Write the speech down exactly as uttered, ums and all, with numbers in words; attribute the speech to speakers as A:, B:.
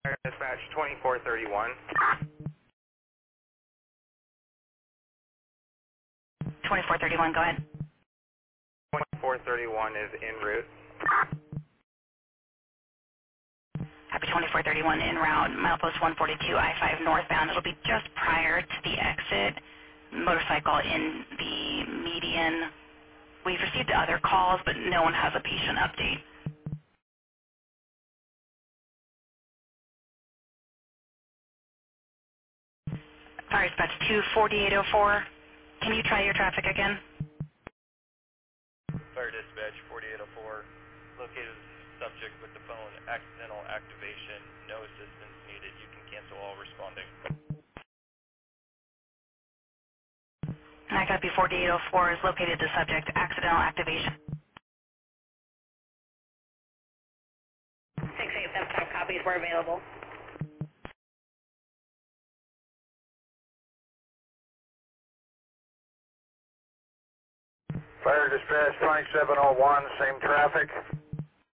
A: Dispatch twenty-four thirty-one.
B: twenty-four thirty-one, go ahead.
A: twenty-four thirty-one is en route.
B: Copy twenty-four thirty-one en route, milepost one forty-two I five northbound. It'll be just prior to the exit. Motorcycle in the median. We've received other calls, but no one has a patient update. Fire dispatch two forty-eight oh four. Can you try your traffic again?
C: Fire dispatch forty-eight oh four, located subject with the phone, accidental activation, no assistance needed. You can cancel all responding.
B: And I copy forty-eight oh four is located the subject, accidental activation.
D: six eight seven five copies were available.
E: Fire dispatch twenty-seven oh one, same traffic.